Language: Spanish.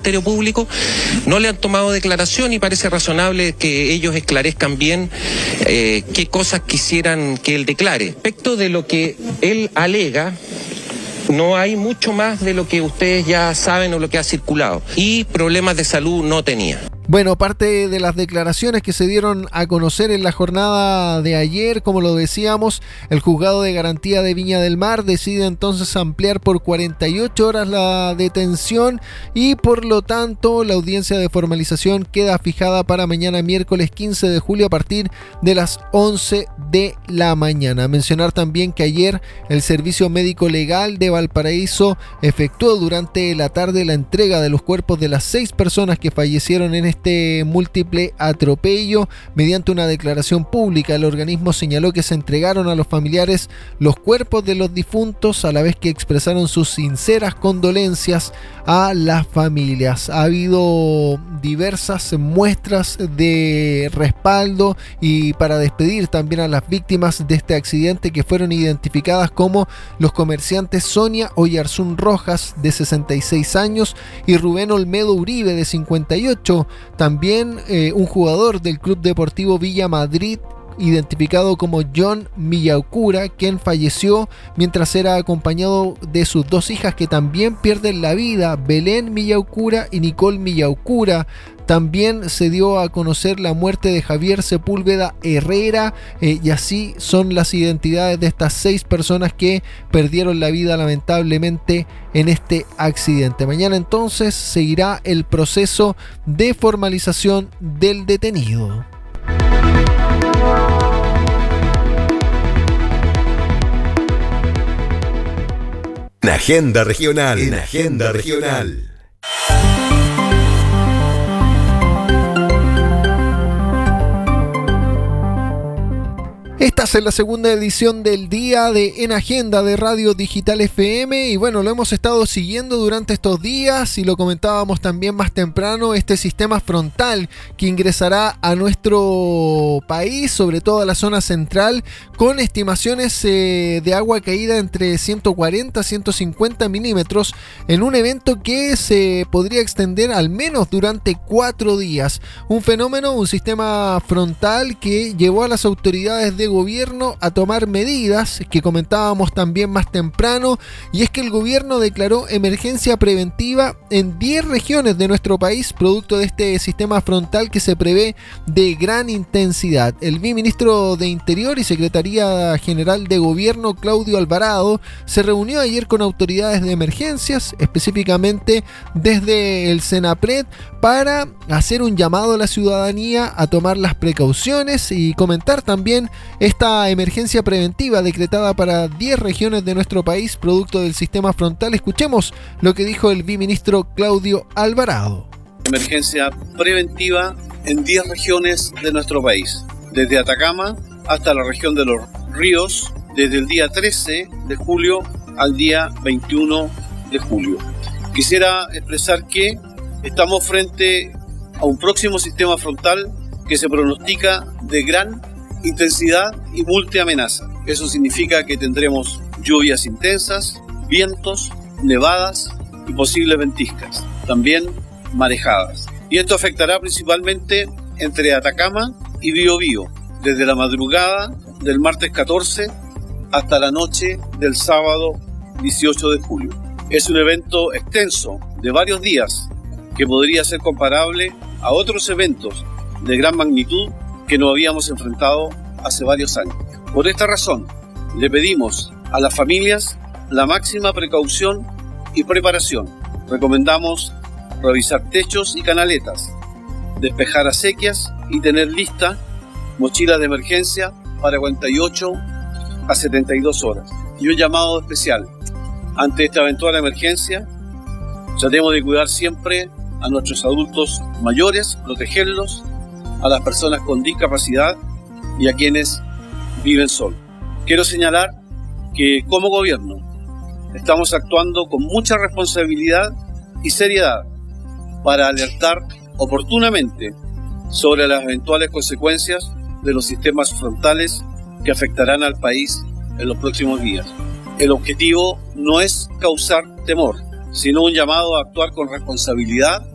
Ministerio Público, no le han tomado declaración y parece razonable que ellos esclarezcan bien qué cosas quisieran que él declare. Respecto de lo que él alega, no hay mucho más de lo que ustedes ya saben o lo que ha circulado. Y problemas de salud no tenía. Bueno, parte de las declaraciones que se dieron a conocer en la jornada de ayer, como lo decíamos, el Juzgado de Garantía de Viña del Mar decide entonces ampliar por 48 horas la detención y por lo tanto la audiencia de formalización queda fijada para mañana miércoles 15 de julio a partir de las 11 de la mañana. Mencionar también que ayer el Servicio Médico Legal de Valparaíso efectuó durante la tarde la entrega de los cuerpos de las 6 personas que fallecieron en este múltiple atropello. Mediante una declaración pública, el organismo señaló que se entregaron a los familiares los cuerpos de los difuntos, a la vez que expresaron sus sinceras condolencias a las familias. Ha habido diversas muestras de respaldo y para despedir también a las víctimas de este accidente, que fueron identificadas como los comerciantes Sonia Oyarzún Rojas, de 66 años, y Rubén Olmedo Uribe, de 58. También un jugador del Club Deportivo Villa Madrid, identificado como John Millaucura, quien falleció mientras era acompañado de sus 2 hijas que también pierden la vida, Belén Millaucura y Nicole Millaucura. También se dio a conocer la muerte de Javier Sepúlveda Herrera, y así son las identidades de estas 6 personas que perdieron la vida lamentablemente en este accidente. Mañana entonces seguirá el proceso de formalización del detenido. En Agenda Regional. En Agenda Regional. Estás en la segunda edición del día de En Agenda de Radio Digital FM y bueno, lo hemos estado siguiendo durante estos días y lo comentábamos también más temprano, este sistema frontal que ingresará a nuestro país, sobre todo a la zona central, con estimaciones de agua caída entre 140 a 150 milímetros en un evento que se podría extender al menos durante 4 días. Un fenómeno, un sistema frontal que llevó a las autoridades de gobierno a tomar medidas que comentábamos también más temprano, y es que el gobierno declaró emergencia preventiva en 10 regiones de nuestro país producto de este sistema frontal que se prevé de gran intensidad. El viceministro de Interior y Secretaría General de Gobierno, Claudio Alvarado, se reunió ayer con autoridades de emergencias, específicamente desde el Senapred, para hacer un llamado a la ciudadanía a tomar las precauciones y comentar también esta emergencia preventiva decretada para 10 regiones de nuestro país producto del sistema frontal. Escuchemos lo que dijo el viceministro Claudio Alvarado. Emergencia preventiva en 10 regiones de nuestro país, desde Atacama hasta la región de Los Ríos, desde el día 13 de julio al día 21 de julio. Quisiera expresar que estamos frente a un próximo sistema frontal que se pronostica de gran intensidad y multiamenaza. Eso significa que tendremos lluvias intensas, vientos, nevadas y posibles ventiscas, también marejadas. Y esto afectará principalmente entre Atacama y Biobío, desde la madrugada del martes 14 hasta la noche del sábado 18 de julio. Es un evento extenso de varios días que podría ser comparable a otros eventos de gran magnitud que nos habíamos enfrentado hace varios años. Por esta razón, le pedimos a las familias la máxima precaución y preparación. Recomendamos revisar techos y canaletas, despejar acequias y tener lista mochilas de emergencia para 48 a 72 horas. Y un llamado especial: ante esta eventual emergencia, tratemos de cuidar siempre a nuestros adultos mayores, protegerlos, a las personas con discapacidad y a quienes viven solos. Quiero señalar que como gobierno estamos actuando con mucha responsabilidad y seriedad para alertar oportunamente sobre las eventuales consecuencias de los sistemas frontales que afectarán al país en los próximos días. El objetivo no es causar temor, sino un llamado a actuar con responsabilidad